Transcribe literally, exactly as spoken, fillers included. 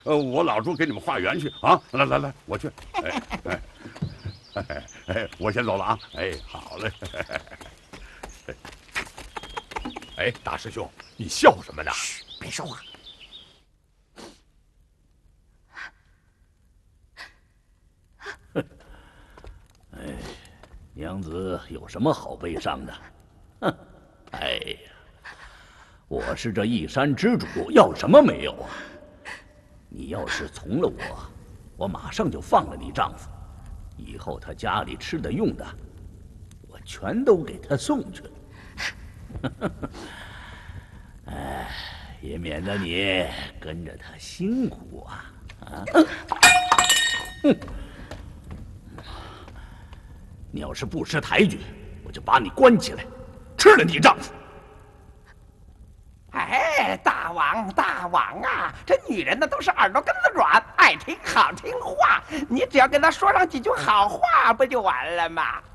呃，我老朱给你们化缘去啊！来来来，我去。哎哎哎哎，我先走了啊！哎，好嘞。 哎，大师兄，你笑什么呢？ 嘘，别说话。 哎，娘子有什么好悲伤的？哼，哎呀，我是这一山之主，要什么没有啊？你要是从了我，我马上就放了你丈夫，以后他家里吃的用的，我全都给他送去了。哎，也免得你跟着他辛苦啊！啊，哼！你要是不识抬举，我就把你关起来，吃了你丈夫。 哎，大王大王啊，这女人呢都是耳朵根子软，爱听好听话，你只要跟她说上几句好话，不就完了吗？